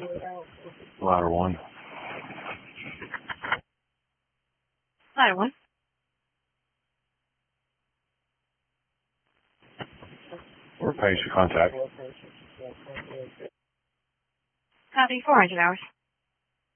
Ladder 1. Ladder 1. We're page to contact. Copy 400 hours.